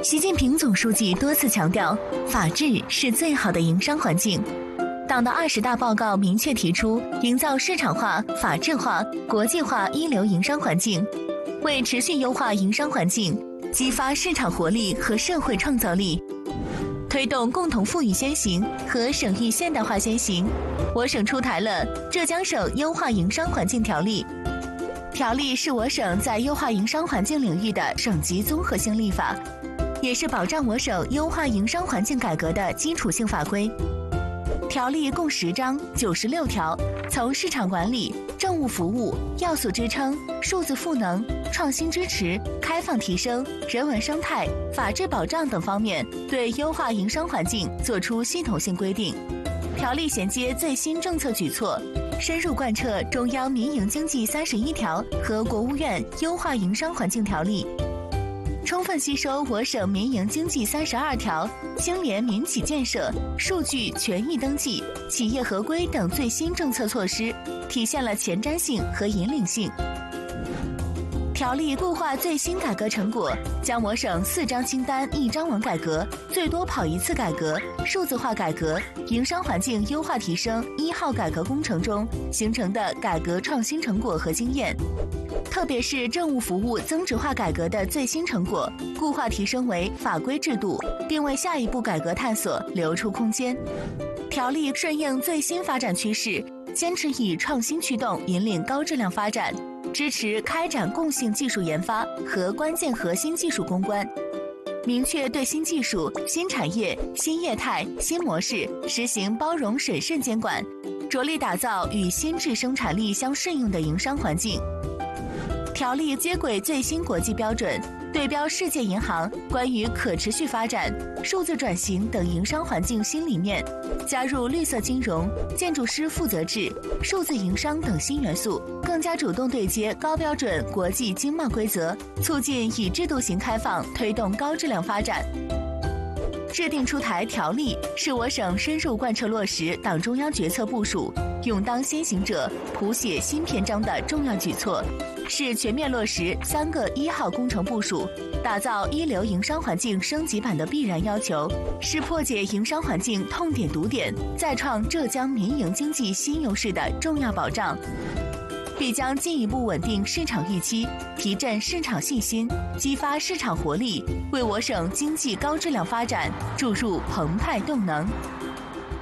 习近平总书记多次强调，法治是最好的营商环境。党的20大报告明确提出，营造市场化、法治化、国际化一流营商环境，为持续优化营商环境，激发市场活力和社会创造力，推动共同富裕先行和省域现代化先行，我省出台了《浙江省优化营商环境条例》。条例是我省在优化营商环境领域的省级综合性立法，也是保障我省优化营商环境改革的基础性法规。条例共10章96条，从市场管理、政务服务、要素支撑、数字赋能、创新支持、开放提升、人文生态、法治保障等方面，对优化营商环境作出系统性规定。条例衔接最新政策举措，深入贯彻中央民营经济31条和国务院优化营商环境条例，充分吸收我省民营经济32条、青联民企建设、数据权益登记、企业合规等最新政策措施，体现了前瞻性和引领性。条例固化最新改革成果，将我省4张清单1张稳改革、最多跑1次改革、数字化改革、营商环境优化提升1号改革工程中形成的改革创新成果和经验，特别是政务服务增值化改革的最新成果，固化提升为法规制度，并为下一步改革探索留出空间。条例顺应最新发展趋势，坚持以创新驱动引领高质量发展，支持开展共性技术研发和关键核心技术攻关，明确对新技术、新产业、新业态、新模式实行包容审慎监管，着力打造与新质生产力相适应的营商环境。条例接轨最新国际标准，对标世界银行关于可持续发展、数字转型等营商环境新理念，加入绿色金融、建筑师负责制、数字营商等新元素，更加主动对接高标准国际经贸规则，促进以制度型开放推动高质量发展。制定出台条例是我省深入贯彻落实党中央决策部署、勇当先行者、谱写新篇章的重要举措，是全面落实3个1号工程部署，打造一流营商环境升级版的必然要求，是破解营商环境痛点堵点，再创浙江民营经济新优势的重要保障，必将进一步稳定市场预期，提振市场信心，激发市场活力，为我省经济高质量发展注入澎湃动能。